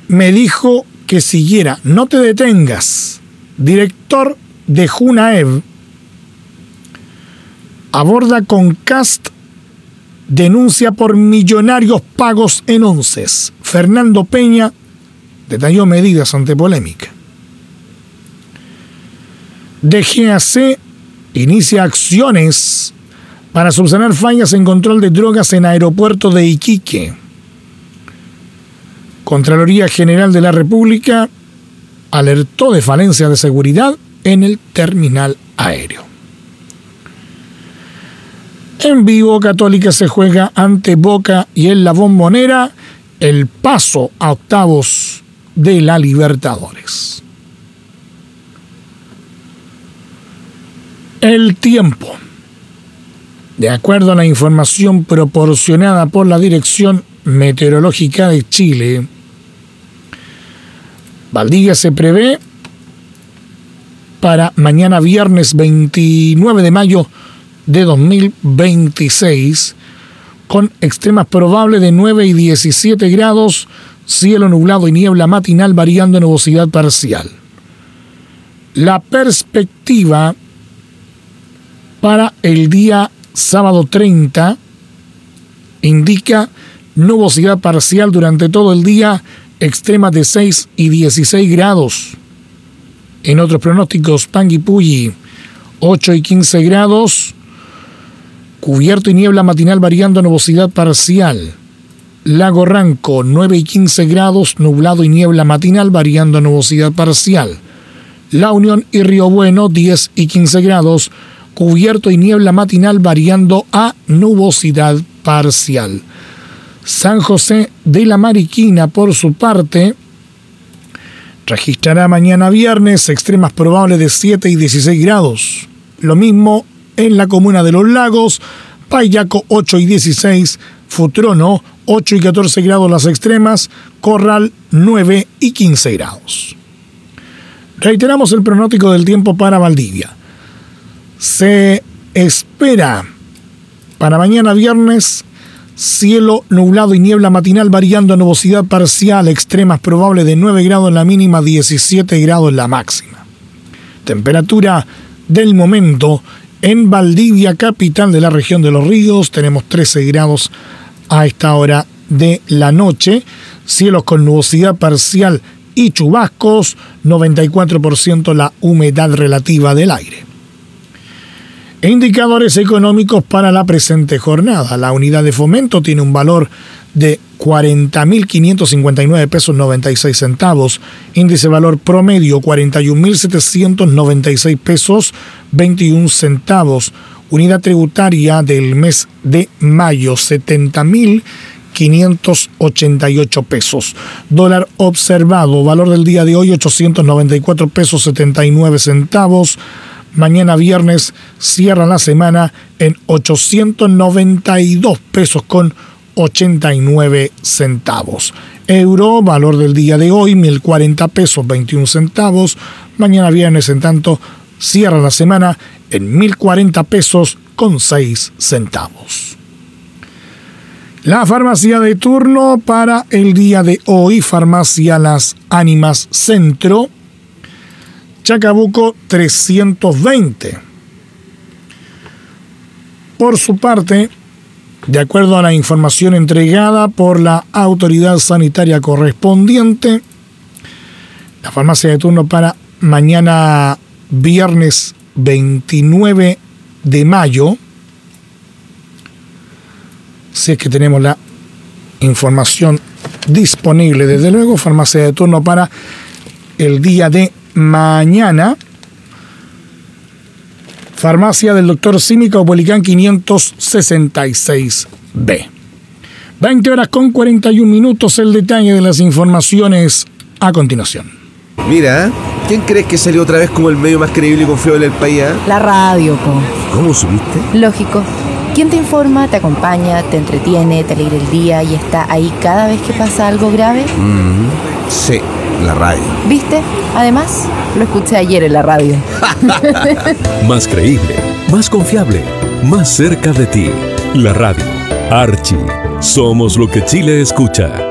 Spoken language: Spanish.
me dijo que siguiera. No te detengas. Director de Junaev aborda con Kast denuncia por millonarios pagos en onces. Fernando Peña detalló medidas ante polémica. DGAC inicia acciones para subsanar fallas en control de drogas en aeropuerto de Iquique. Contraloría General de la República alertó de falencias de seguridad en el terminal aéreo. En vivo, Católica se juega ante Boca y en la Bombonera el paso a octavos de la Libertadores. El tiempo. De acuerdo a la información proporcionada por la Dirección Meteorológica de Chile, Valdivia se prevé para mañana viernes 29 de mayo de 2026 con extremas probables de 9 y 17 grados, cielo nublado y niebla matinal variando en nubosidad parcial. La perspectiva para el día sábado 30 indica nubosidad parcial durante todo el día, extremas de 6 y 16 grados. En otros pronósticos, Panguipulli 8 y 15 grados, cubierto y niebla matinal variando nubosidad parcial. Lago Ranco 9 y 15 grados, nublado y niebla matinal variando nubosidad parcial. La Unión y Río Bueno 10 y 15 grados, cubierto y niebla matinal variando a nubosidad parcial. San José de la Mariquina, por su parte, registrará mañana viernes extremas probables de 7 y 16 grados. Lo mismo en la comuna de Los Lagos, Payaco 8 y 16, Futrono 8 y 14 grados las extremas, Corral 9 y 15 grados. Reiteramos el pronóstico del tiempo para Valdivia. Se espera para mañana viernes cielo nublado y niebla matinal variando a nubosidad parcial, extremas probables de 9 grados en la mínima, 17 grados en la máxima. Temperatura del momento en Valdivia, capital de la región de Los Ríos, tenemos 13 grados a esta hora de la noche, cielos con nubosidad parcial y chubascos, 94% la humedad relativa del aire. Indicadores económicos para la presente jornada. La unidad de fomento tiene un valor de 40.559 pesos 96 centavos. Índice valor promedio 41.796 pesos 21 centavos. Unidad tributaria del mes de mayo 70.588 pesos. Dólar observado, valor del día de hoy 894 pesos 79 centavos. Mañana viernes cierra la semana en 892 pesos con 89 centavos. Euro, valor del día de hoy, 1.040 pesos 21 centavos. Mañana viernes, en tanto, cierra la semana en 1.040 pesos con 6 centavos. La farmacia de turno para el día de hoy, Farmacia Las Ánimas Centro, Chacabuco 320. Por su parte, de acuerdo a la información entregada por la autoridad sanitaria correspondiente, la farmacia de turno para mañana viernes 29 de mayo, si es que tenemos la información disponible, desde luego, farmacia de turno para el día de mañana, farmacia del doctor Simi Caupolicán 566B. 20 horas con 41 minutos, el detalle de las informaciones a continuación. Mira, ¿quién crees que salió otra vez como el medio más creíble y confiable del país? La radio, po. ¿Cómo subiste? Lógico. ¿Quién te informa, te acompaña, te entretiene, te alegra el día y está ahí cada vez que pasa algo grave? Sí, la radio. ¿Viste? Además, lo escuché ayer en la radio. Más creíble, más confiable, más cerca de ti. La radio. Archie. Somos lo que Chile escucha.